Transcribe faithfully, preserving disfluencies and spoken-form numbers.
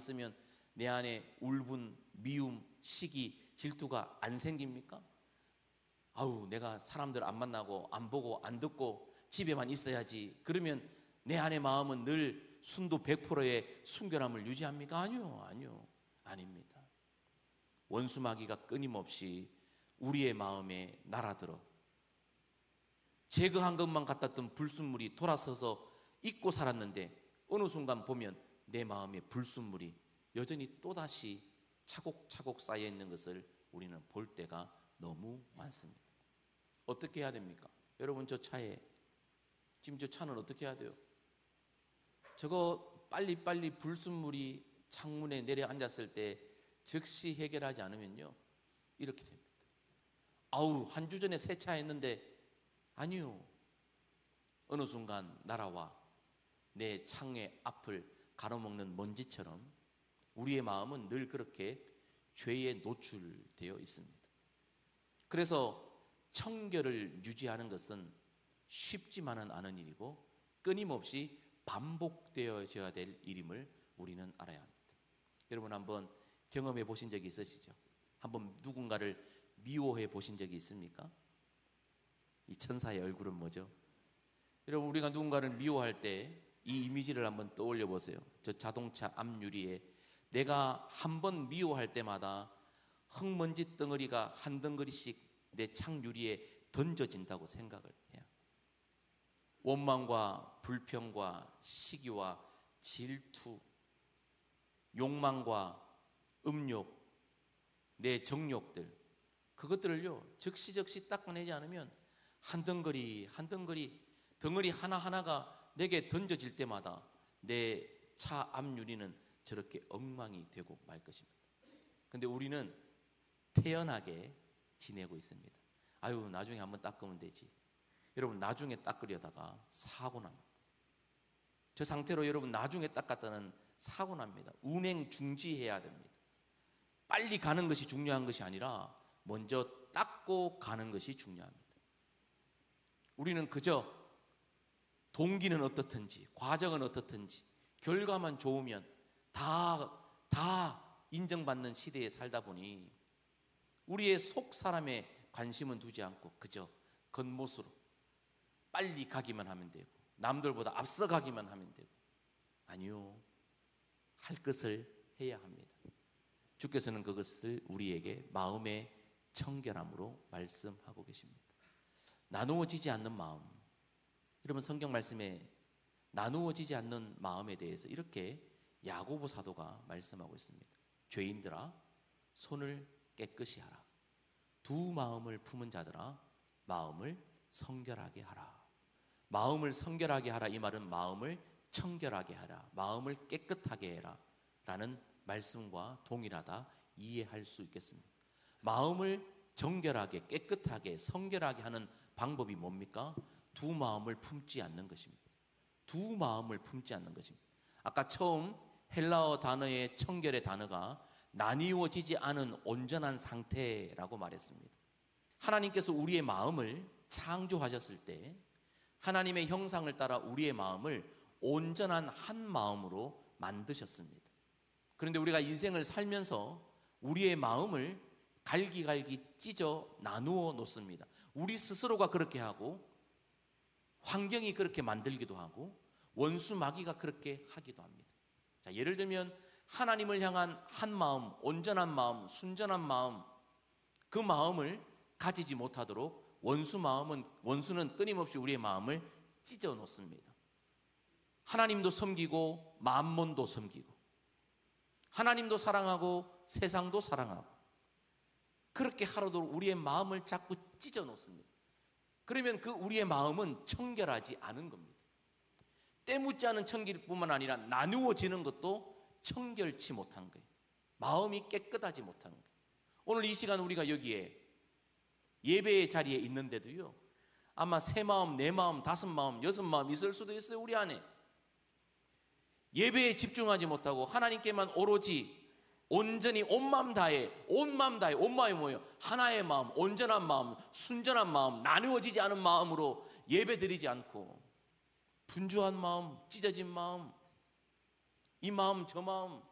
있으면 내 안에 울분, 미움, 시기, 질투가 안 생깁니까? 아우, 내가 사람들 안 만나고 안 보고 안 듣고 집에만 있어야지. 그러면 내 안의 마음은 늘 순도 백 퍼센트의 순결함을 유지합니까? 아니요, 아니요, 아닙니다. 원수마귀가 끊임없이 우리의 마음에 날아들어 제거한 것만 같았던 불순물이 돌아서서 잊고 살았는데 어느 순간 보면 내 마음에 불순물이 여전히 또다시 차곡차곡 쌓여 있는 것을 우리는 볼 때가 너무 많습니다. 어떻게 해야 됩니까? 여러분, 저 차에 지금 저 차는 어떻게 해야 돼요? 저거 빨리빨리 불순물이 창문에 내려앉았을 때 즉시 해결하지 않으면요 이렇게 됩니다. 아우, 한 주 전에 세차했는데 아니요, 어느 순간 날아와 내 창의 앞을 가로막는 먼지처럼 우리의 마음은 늘 그렇게 죄에 노출되어 있습니다. 그래서 청결을 유지하는 것은 쉽지만은 않은 일이고 끊임없이 반복되어져야 될 일임을 우리는 알아야 합니다. 여러분, 한번 경험해 보신 적이 있으시죠? 한번 누군가를 미워해 보신 적이 있습니까? 이 천사의 얼굴은 뭐죠? 여러분, 우리가 누군가를 미워할 때 이 이미지를 한번 떠올려 보세요. 저 자동차 앞유리에 내가 한 번 미워할 때마다 흙먼지 덩어리가 한 덩어리씩 내 창유리에 던져진다고 생각을 해요. 원망과 불평과 시기와 질투, 욕망과 음욕, 내 정욕들, 그것들을요 즉시즉시 닦아내지 않으면 한 덩어리 한 덩어리 덩어리 하나하나가 내게 던져질 때마다 내 차 앞유리는 저렇게 엉망이 되고 말 것입니다. 그런데 우리는 태연하게 지내고 있습니다. 아유, 나중에 한번 닦으면 되지. 여러분, 나중에 닦으려다가 사고 납니다. 저 상태로 여러분 나중에 닦았다는 사고 납니다. 운행 중지해야 됩니다. 빨리 가는 것이 중요한 것이 아니라 먼저 닦고 가는 것이 중요합니다. 우리는 그저 동기는 어떻든지 과정은 어떻든지 결과만 좋으면 다, 다 인정받는 시대에 살다 보니 우리의 속 사람의 관심은 두지 않고 그저 겉모습으로 빨리 가기만 하면 되고 남들보다 앞서가기만 하면 되고, 아니요, 할 것을 해야 합니다. 주께서는 그것을 우리에게 마음의 청결함으로 말씀하고 계십니다. 나누어지지 않는 마음, 여러분 성경 말씀에 나누어지지 않는 마음에 대해서 이렇게 야고보 사도가 말씀하고 있습니다. 죄인들아, 손을 깨끗이 하라. 두 마음을 품은 자들아, 마음을 성결하게 하라. 마음을 성결하게 하라, 이 말은 마음을 청결하게 하라, 마음을 깨끗하게 해라 라는 말씀과 동일하다 이해할 수 있겠습니다. 마음을 정결하게 깨끗하게 성결하게 하는 방법이 뭡니까? 두 마음을 품지 않는 것입니다. 두 마음을 품지 않는 것입니다. 아까 처음 헬라어 단어의 청결의 단어가 나뉘어지지 않은 온전한 상태라고 말했습니다. 하나님께서 우리의 마음을 창조하셨을 때 하나님의 형상을 따라 우리의 마음을 온전한 한 마음으로 만드셨습니다. 그런데 우리가 인생을 살면서 우리의 마음을 갈기갈기 찢어 나누어 놓습니다. 우리 스스로가 그렇게 하고 환경이 그렇게 만들기도 하고 원수 마귀가 그렇게 하기도 합니다. 자, 예를 들면 하나님을 향한 한 마음, 온전한 마음, 순전한 마음, 그 마음을 가지지 못하도록 원수 마음은 원수는 끊임없이 우리의 마음을 찢어 놓습니다. 하나님도 섬기고 만몬도 섬기고 하나님도 사랑하고 세상도 사랑하고 그렇게 하루도록 우리의 마음을 자꾸 찢어 놓습니다. 그러면 그 우리의 마음은 청결하지 않은 겁니다. 때묻지 않은 청결뿐만 아니라 나누어지는 것도 청결치 못한 거예요. 마음이 깨끗하지 못한 거예요. 오늘 이 시간 우리가 여기에 예배의 자리에 있는데도요, 아마 세 마음, 네 마음, 다섯 마음, 여섯 마음 있을 수도 있어요. 우리 안에 예배에 집중하지 못하고 하나님께만 오로지 온전히 온 마음 다해, 온 마음 다해, 온 마음이 뭐예요? 하나의 마음, 온전한 마음, 순전한 마음, 나누어지지 않은 마음으로 예배 드리지 않고 분주한 마음, 찢어진 마음, 이 마음 저 마음,